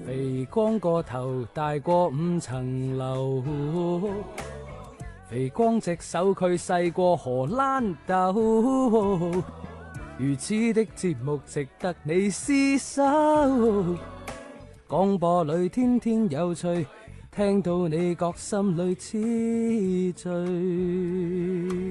肥光個頭大過5層樓，肥光隻手佢細過荷蘭豆，如此的節目值得你廝守。廣播裏天天有趣，聽到你覺心裏痴醉。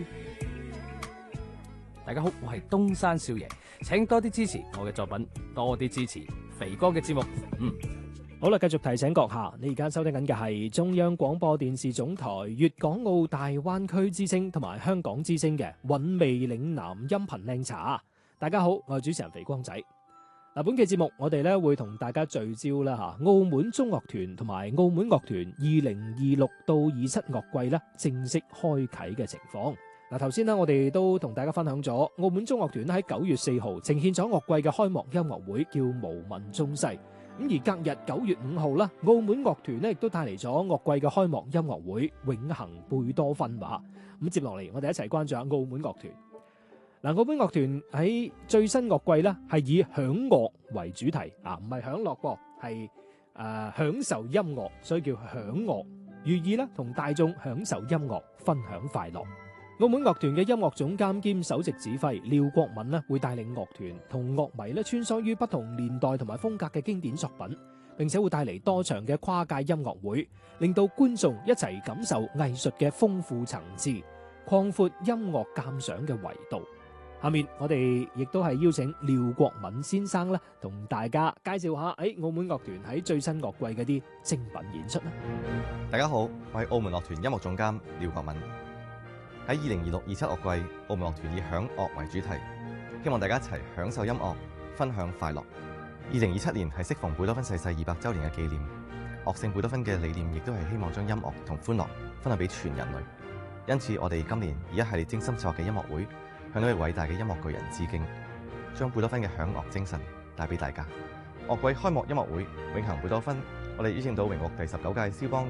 大家好，我係東山少爺，請多啲支持我嘅作品，多啲支持肥哥嘅節目。 好啦，繼續提醒閣下，你而家收聽緊嘅係中央廣播電視總台粵港澳大灣區之聲同埋香港之聲嘅韻味嶺南音頻靚茶。大家好，我係主持人肥光仔。嗱，本期節目我哋咧會同大家聚焦啦澳門中樂團同埋澳門樂團2026到27樂季咧正式開啟嘅情況。嗱，頭先我哋都同大家分享咗澳門中樂團喺9月4號呈現咗樂季嘅開幕音樂會，叫無問中西。咁而隔日9月5號啦，澳門樂團亦都帶嚟咗樂季嘅開幕音樂會《永恆貝多芬》吧。咁接落嚟，我哋一齊關注下澳門樂團。嗱，澳門樂團喺最新樂季咧係以享樂為主題，唔係享樂噃，係享受音樂，所以叫享樂，寓意咧同大眾享受音樂，分享快樂。澳門樂團嘅音樂總監兼首席指揮廖國敏咧，會帶領樂團同樂迷咧穿梭於不同年代同埋風格嘅經典作品，並且會帶嚟多場嘅跨界音樂會，令到觀眾一齊感受藝術嘅豐富層次，擴闊音樂鑑賞嘅維度。下面我哋亦都係邀請廖國敏先生咧，同大家介紹下澳門樂團喺最新樂季嗰啲精品演出啦。 大家好，我係澳門樂團音樂總監廖國敏。喺2026-27樂季，澳門樂團以享樂為主題，希望大家一齊享受音樂，分享快樂。2027年係適逢貝多芬逝世200週年嘅紀念，樂聖貝多芬嘅理念亦都係希望將音樂同歡樂分享俾全人類。因此，我哋今年以一系列精心策劃嘅音樂會，向呢位偉大嘅音樂巨人致敬，將貝多芬嘅享樂精神帶俾大家。樂季開幕音樂會《永恆貝多芬》，我哋邀請到榮獲第19屆肖邦